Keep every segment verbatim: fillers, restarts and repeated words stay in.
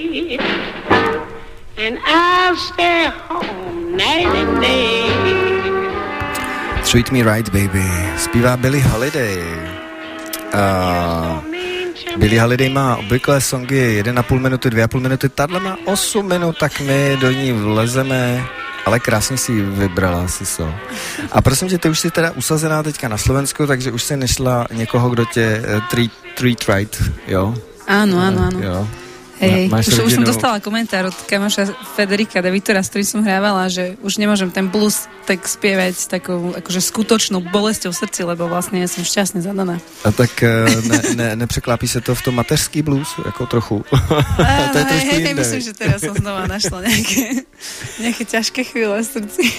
and I'll stay home night and day. Treat Me Right, Baby. Zpívá Billie Holiday. Uh, Billie Holiday má obvyklé songy jedna a půl minuty, dvě a půl minuty. Tahle má osm minut, tak my do ní vlezeme. Ale krásně si ji vybrala, si so. A prosím tě, ty už jsi teda usazená teďka na Slovensku, takže už jsi nešla někoho, kdo tě uh, treat, treat right, jo? Áno, áno, áno. Jo. Hej, už, už som dostala komentár od kamoša Federika de Vitora, s ktorým som hrávala, že už nemôžem ten blues tak spievať s takou akože skutočnou bolesťou v srdci, lebo vlastne ja som šťastne zadaná. A tak ne, ne, nepřeklápí se to v tom mateřský blues, jako trochu? A, to je trošku hej, hej, myslím, že teraz som znova našla nejaké, nejaké ťažké chvíle v srdci.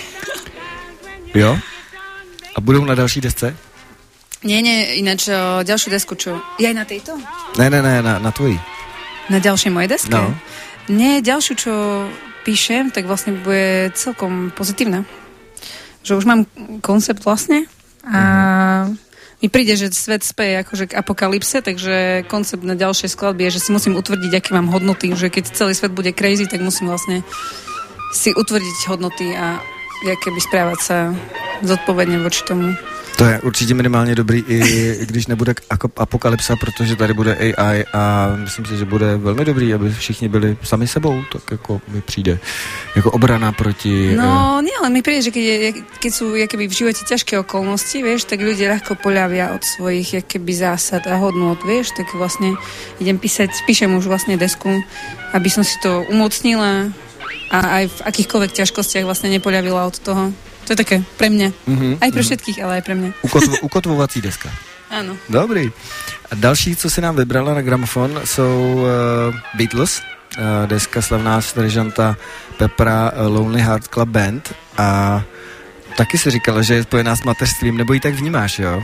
Jo? A budou na další desce? Nie, nie, ináč ďalšiu desku, čo? Je aj na tejto? Ne, ne, ne, na, na tvojí. Na ďalšej mojej deske? No. Nie, ďalšiu, čo píšem, tak vlastne bude celkom pozitívna. Že už mám koncept vlastne a uh-huh. mi príde, že svet speje akože k apokalypse, takže koncept na ďalšej skladbe je, že si musím utvrdiť, aké mám hodnoty, že keď celý svet bude crazy, tak musím vlastne si utvrdiť hodnoty a keby správať sa zodpovedne voči tomu. To je určitě minimálně dobrý, i, i když nebude apokalypsa, protože tady bude A I a myslím si, že bude velmi dobrý, aby všichni byli sami sebou, tak jako mi přijde jako obrana proti... No, nie, ale mi príde, že keď, je, keď sú jakoby v živote ťažké okolnosti, vieš, tak ľudia ľahko poľavia od svojich jakoby zásad a hodnôt, vieš, tak vlastne idem písať, píšem už vlastne desku, aby som si to umocnila a aj v akýchkoľvek ťažkostiach vlastne nepoľavila od toho. To je také pre mňa. Mm-hmm, aj pre všetkých, ale aj pre mňa. Ukotvo, ukotvovací deska. Ano. Dobrý. A další, co si nám vybrala na gramofon, jsou uh, Beatles. Uh, deska slavná seržanta Peppera uh, Lonely Hearts Club Band. A taky si říkala, že je spojená s mateřstvím, nebo ji tak vnímáš, jo?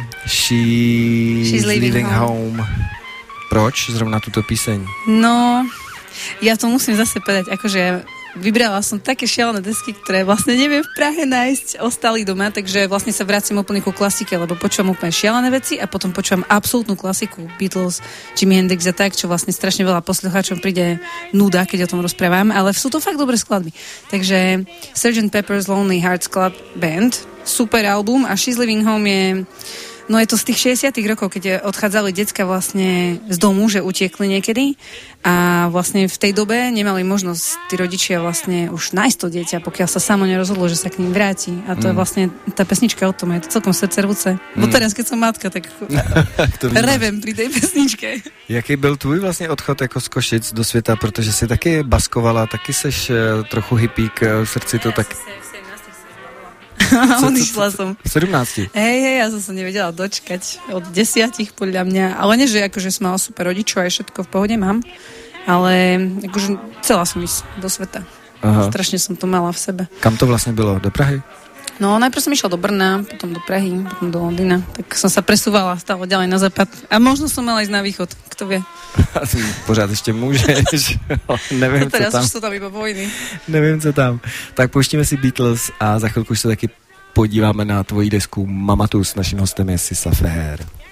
She's, She's leaving, leaving home. home. Proč zrovna tuto píseň? No, ja to musím zase povedať, akože vybrala som také šialené desky, ktoré vlastne neviem v Prahe nájsť, ostali doma, takže vlastne sa vraciam úplne ku klasike, lebo počúvam úplne šialené veci a potom počúvam absolútnu klasiku Beatles, Jimi Hendrix a tak, čo vlastne strašne veľa poslucháčom príde nuda, keď o tom rozprávam, ale sú to fakt dobré skladby. Takže sergeant Pepper's Lonely Hearts Club Band, super album a She's Leaving Home je... No je to z tých šesťdesiatych rokov, keď odchádzali decka vlastne z domu, že utiekli niekedy a vlastne v tej dobe nemali možnosť tí rodičia vlastne už nájsť to dieťa, pokiaľ sa samo nerozhodlo, že sa k ním vráti. A to mm. je vlastne tá pesnička o tom, je to celkom srdcervúce. Mm. Bo teraz, keď som matka, tak revem pri tej pesničke. Jaký byl tvůj vlastně odchod jako z Košic do světa, protože jsi taky baskovala, taky seš trochu hippík, v srdci to tak... Odišla som. V sedemnácti. Hej, hej, ja som sa nevedela dočkať od desiatich podľa mňa, ale nie, že akože som mala super rodičov aj všetko v pohode mám, ale akože chcela som ísť do sveta. Aha. Strašne som to mala v sebe. Kam to vlastne bylo? Do Prahy? No, najprv som išla do Brna, potom do Prahy, potom do Londýna, tak som sa presúvala stále ďalej na západ a možno som mala ísť na východ, kto vie. Pořád ještě můžeš. Nevím, to teraz co tam. už sú tam iba vojny. Nevím, co tam. Tak pouštíme si Beatles a za chvilku už se taky podíváme na tvoji desku Mamatus. Naším hostem je Sisla Feher.